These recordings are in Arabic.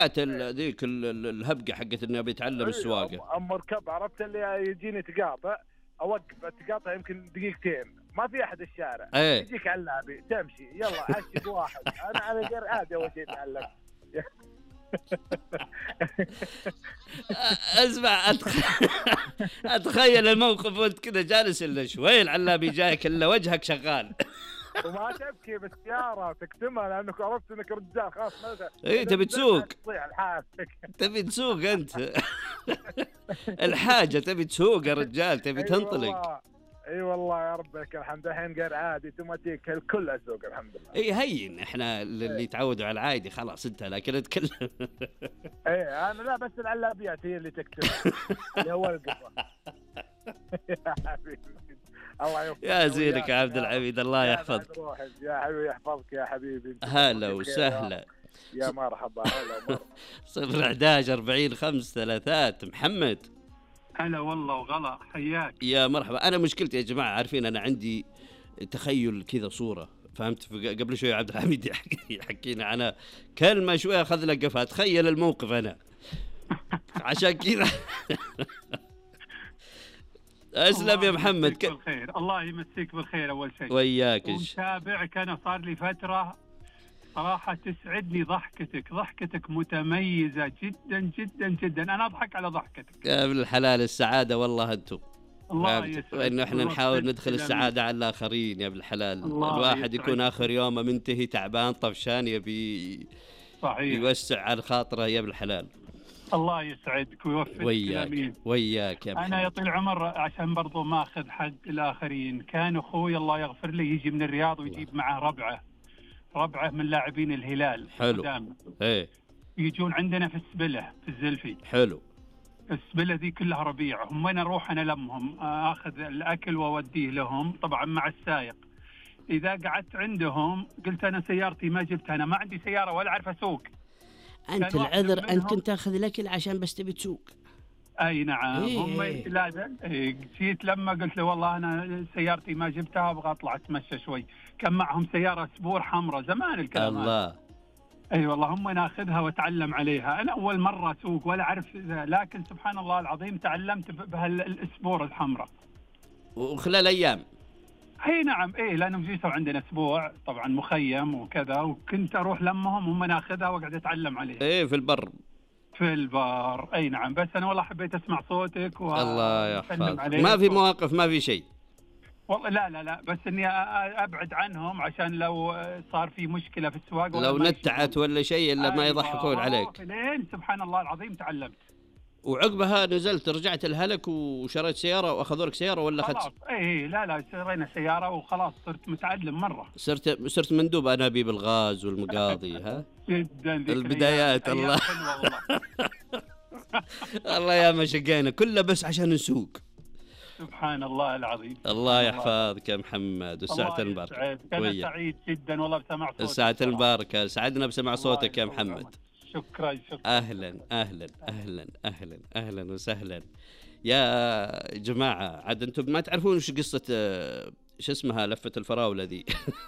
ذيك الهبقة حقت إنه بيتعلم السواقة. أم مركب، عرفت اللي يجيني تقاطع، أوقف التقاطع يمكن دقيقتين، ما في أحد الشارع، يجيك علابي تمشي يلا عشق واحد. أنا على غير عادي أول شيء أتعلم. اسمع، اتخيل الموقف وانت كذا جالس الا شوي العلابي جايك الا وجهك شغال. وما تبكي بالسيارة تكتمها لأنك عرفت انك رجال خلاص. ايه تبي تسوق، تبي تسوق انت. الحاجة تبي تسوق يا رجال، تبي تنطلق. اي والله يا ربك الحمد لله. الحين غير عادي توماتيك الكل اسوق الحمد لله. اي هين احنا اللي تعودوا على العادي خلاص انت، لكن اتكلم. اي انا لا، بس العلابيات هي اللي تكتب اللي هو القصه. يا حبيبي الله يوفقك يا زينك يا عبد الحميد، الله يحفظك. يا حبيبي يحفظك يا حبيبي. هلا وسهلا يا مرحبا. هلا ومرحبا. 011 40 533 محمد. هلا والله وغلا، حياك. يا مرحبا. أنا مشكلتي يا جماعة عارفين، أنا عندي تخيل كذا صورة، فهمت؟ قبل شوي عبد الحميد يحكينا أنا كلمة شوية أخذ لك قفا، تخيل الموقف أنا عشان كذا. أسلم يا محمد. بالخير، الله يمسيك بالخير أول شيء. وياك. ومتابعك أنا صار لي فترة صراحة، تسعدني ضحكتك متميزة جدا جدا جدا. أنا أضحك على ضحكتك يا ابن الحلال. السعادة والله أنتم، الله يسعدك. وإنه إحنا نحاول ندخل السعادة على الآخرين يا ابن الحلال. الواحد يكون آخر يوم منتهي تعبان طفشان يبي صحيح يوسع على خاطره يا ابن الحلال. الله يسعدك ويوفقك. وياك يا محمد. أنا يطيل العمر عشان برضو ما أخذ حق الآخرين، كان أخوي الله يغفر لي يجي من الرياض ويجيب معه ربعه من لاعبين الهلال. حلو. ايه يجون عندنا في السبلة في الزلفي. حلو. السبلة ذي كلها ربيع، هم وين اروح انا لمهم اخذ الاكل واوديه لهم طبعا مع السائق. اذا قعدت عندهم قلت انا سيارتي ما جبتها، انا ما عندي سيارة ولا اعرف اسوق. انت العذر انت كنت تاخذ الاكل عشان بس تبي تسوق. اي نعم. هم لا جيت لما قلت له والله انا سيارتي ما جبتها ابغى اطلع اتمشى شوي. كان معهم سيارة سبور حمراء زمان الكلام. الله. اي والله هم ناخذها واتعلم عليها. انا اول مرة اسوق ولا اعرف، لكن سبحان الله العظيم تعلمت بهالسبور الحمراء وخلال ايام. اي نعم. اي لانهم جيسوا عندنا اسبوع طبعا مخيم وكذا، وكنت اروح لمهم هم ناخذها واقعد اتعلم عليها. ايه في البر. اي نعم. بس انا والله حبيت اسمع صوتك الله يحفظك. ما في مواقف ما في شيء والله. لا بس اني ابعد عنهم عشان لو صار في مشكله في السواقه لو نتعت ولا شيء الا ما يضحكون عليك. لين سبحان الله العظيم تعلمت. وعقبها نزلت رجعت الهلك وشريت سياره واخذوا لك سياره ولا خلاص؟ اي لا شرينا سياره وخلاص صرت متعلم مره. صرت مندوب انابيب الغاز والمقاضي. ها جدا البدايات. الله الله يا ما شقينا كله بس عشان نسوق. سبحان الله العظيم. الله يحفظك يا محمد والساعة المباركة. أنا سعيد جدا والله بسمع صوتك. الساعة المباركة، سعدنا بسمع صوتك يا محمد. شكرا. أهلا وسهلا. يا جماعة عاد أنتم ما تعرفون وش قصة شو اسمها لفة الفراولة ذي.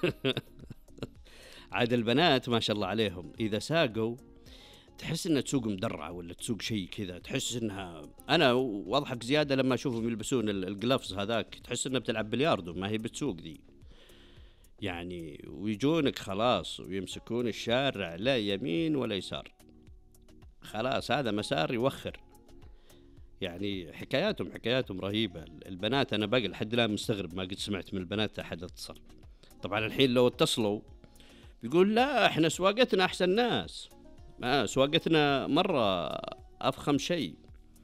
عاد البنات ما شاء الله عليهم إذا ساقوا تحس انها تسوق مدرعه ولا تسوق شيء كذا، تحس انها انا واضحك زياده لما اشوفهم يلبسون الجلافز هذاك تحس انها بتلعب بلياردو ما هي بتسوق ذي يعني. ويجونك خلاص ويمسكون الشارع لا يمين ولا يسار، خلاص هذا مسار يوخر يعني. حكاياتهم رهيبه البنات. انا باقي لحد الان مستغرب ما قد سمعت من البنات احد اتصل. طبعا الحين لو اتصلوا بيقول لا احنا سواقتنا احسن ناس، سواقتنا مرة أفخم شيء.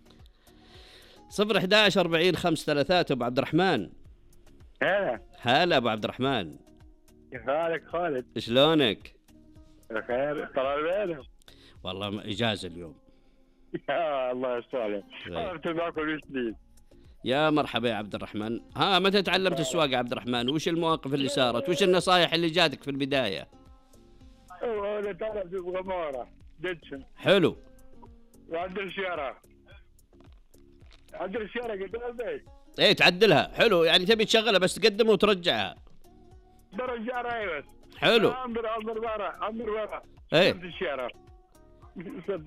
011 40 533 أبو عبد الرحمن. هلا أبو عبد الرحمن. كيف حالك خالد؟ شلونك؟ بخير. طلع بينهم والله إجازة اليوم. يا الله يسلمك. عرفت معكم جديد. يا مرحبا يا عبد الرحمن. ها متى تعلمت السواقة يا عبد الرحمن؟ وش المواقف اللي صارت؟ وش النصائح اللي جاتك في البداية؟ أنا تعرف بغمارة دجن. حلو. وعدل السيارة قدام البيت. ايه تعدلها. حلو يعني تبي تشغلها بس تقدمها وترجعها. برجعها ايوه. حلو. امر ورا. ايه السيارة